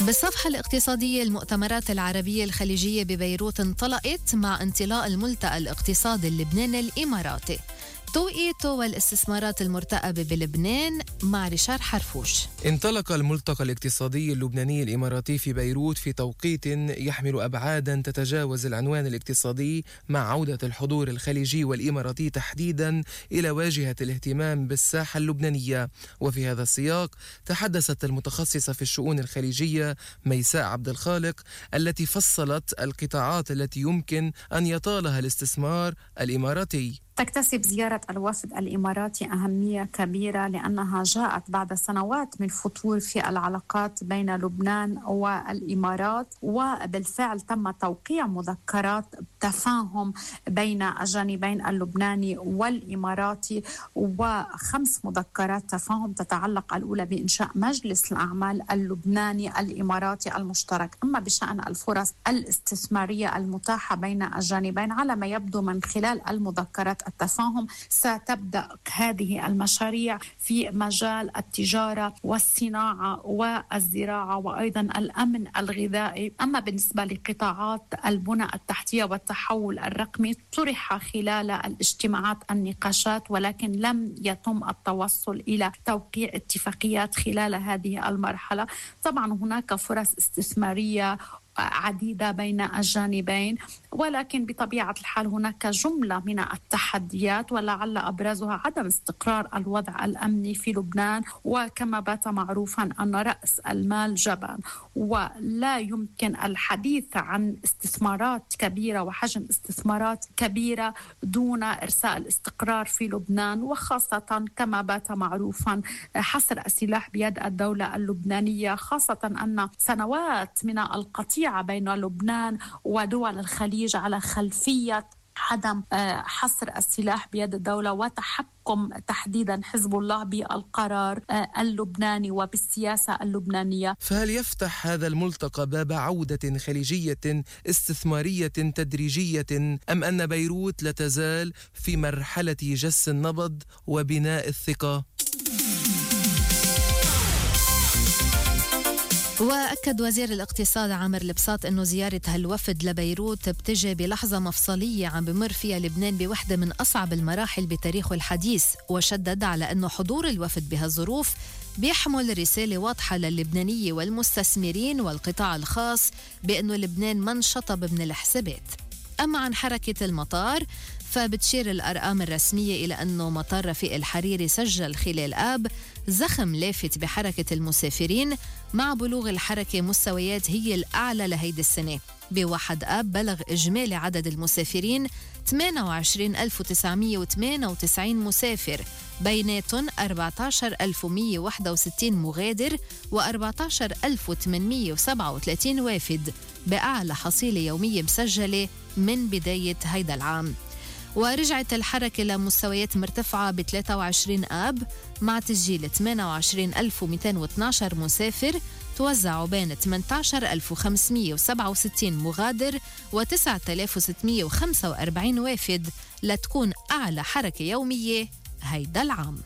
بالصفحة الاقتصادية، المؤتمرات العربية الخليجية ببيروت انطلقت مع انطلاق الملتقى الاقتصادي اللبناني الإماراتي، توقيته والاستثمارات المرتقبة بلبنان، مع ريشار حرفوش. انطلق الملتقى الاقتصادي اللبناني الإماراتي في بيروت في توقيت يحمل أبعادا تتجاوز العنوان الاقتصادي، مع عودة الحضور الخليجي والإماراتي تحديدا إلى واجهة الاهتمام بالساحة اللبنانية. وفي هذا السياق تحدثت المتخصصة في الشؤون الخليجية ميساء عبد الخالق، التي فصلت القطاعات التي يمكن أن يطالها الاستثمار الإماراتي. تكتسب زيارة الوفد الإماراتي أهمية كبيرة لأنها جاءت بعد سنوات من فتور في العلاقات بين لبنان والإمارات، وبالفعل تم توقيع مذكرات تفاهم بين الجانبين اللبناني والإماراتي، و5 مذكرات تفاهم تتعلق الأولى بإنشاء مجلس الأعمال اللبناني الإماراتي المشترك. أما بشأن الفرص الاستثمارية المتاحة بين الجانبين، على ما يبدو من خلال المذكرات التفاهم ستبدأ هذه المشاريع في مجال التجارة والصناعة والزراعة وأيضا الأمن الغذائي. أما بالنسبة لقطاعات البنى التحتية والتحول الرقمي، طرح خلال الاجتماعات النقاشات، ولكن لم يتم التوصل إلى توقيع اتفاقيات خلال هذه المرحلة. طبعا هناك فرص استثمارية عديدة بين الجانبين، ولكن بطبيعة الحال هناك جملة من التحديات، ولعل أبرزها عدم استقرار الوضع الأمني في لبنان. وكما بات معروفا أن رأس المال جبان، ولا يمكن الحديث عن استثمارات كبيرة وحجم استثمارات كبيرة دون إرساء الاستقرار في لبنان، وخاصة كما بات معروفا حصر السلاح بيد الدولة اللبنانية، خاصة أن سنوات من القطيعة بين لبنان ودول الخليج على خلفية عدم حصر السلاح بيد الدولة وتحكم تحديدا حزب الله بالقرار اللبناني وبالسياسة اللبنانية. فهل يفتح هذا الملتقى باب عودة خليجية استثمارية تدريجية، أم أن بيروت لا تزال في مرحلة جس النبض وبناء الثقة؟ وأكد وزير الاقتصاد عامر البساط أنه زيارة هالوفد لبيروت بتجي بلحظة مفصلية عم بمر فيها لبنان بوحدة من أصعب المراحل بتاريخه الحديث، وشدد على أنه حضور الوفد بهالظروف بيحمل رسالة واضحة للبنانية والمستثمرين والقطاع الخاص بأنه لبنان ما انشطب من الحسابات. أما عن حركة المطار، فبتشير الأرقام الرسمية إلى أنه مطار رفيق الحريري سجل خلال آب زخم لافت بحركة المسافرين، مع بلوغ الحركة مستويات هي الأعلى لهيدي السنة. بواحد آب بلغ إجمالي عدد المسافرين 28,998 مسافر، بيناتهم 14,161 مغادر و14,837 وافد، بأعلى حصيلة يومية مسجلة من بداية هيدا العام. ورجعت الحركة لمستويات مرتفعة ب 23 آب، مع تسجيل 28,212 مسافر توزعوا بين 18,567 مغادر و9,645 وافد، لتكون أعلى حركة يومية هيدا العام.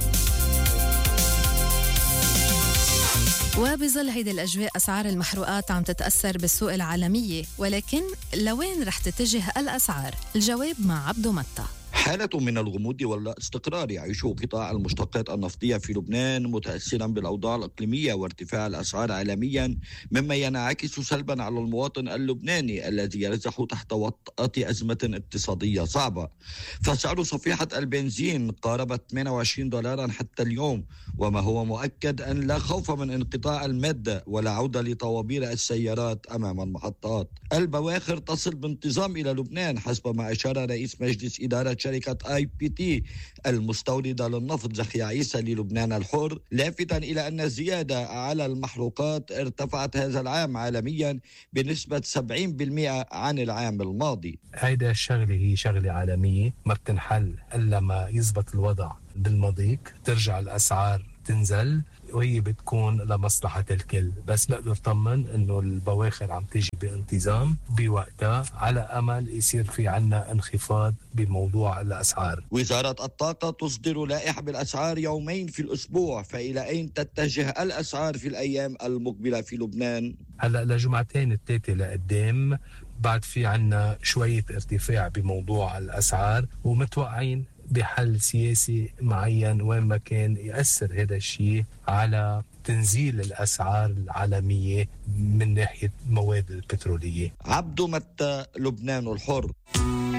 وبظل هيدي الأجواء، أسعار المحروقات عم تتأثر بالسوق العالمية، ولكن لوين رح تتجه الأسعار؟ الجواب مع عبدو متى. حالة من الغموض واللا استقرار يعيشه قطاع المشتقات النفطية في لبنان، متأثرا بالأوضاع الإقليمية وارتفاع الأسعار عالميا، مما ينعكس سلبا على المواطن اللبناني الذي يرزح تحت وطأة أزمة اقتصادية صعبة. فسعر صفيحة البنزين قارب 28 دولارا حتى اليوم، وما هو مؤكد أن لا خوف من انقطاع المادة ولا عودة لطوابير السيارات أمام المحطات. البواخر تصل بانتظام إلى لبنان حسب ما أشار رئيس مجلس إدارة شركة IPT المستوردة للنفط زكي عيسى للبنان الحر، لافتا إلى أن الزيادة على المحروقات ارتفعت هذا العام عالميا بنسبة 70% عن العام الماضي. هيدا الشغلة هي شغلة عالمية ما بتنحل إلا ما يزبط الوضع بالمضيق، ترجع الأسعار تنزل، وهي بتكون لمصلحة الكل. بس نقدر طمن إنه البواخر عم تيجي بانتظام بوقتها على أمل يصير في عنا انخفاض بموضوع الأسعار. وزارة الطاقة تصدر لائحة بالأسعار يومين في الأسبوع، فإلى أين تتجه الأسعار في الأيام المقبلة في لبنان؟ هلأ لجمعتين الثلاثة لقدام بعد في عنا شوية ارتفاع بموضوع الأسعار، ومتوقعين بحل سياسي معين وين ما كان يأثر هذا الشيء على تنزيل الأسعار العالمية من ناحية المواد البترولية. عبدو متى، لبنان الحر.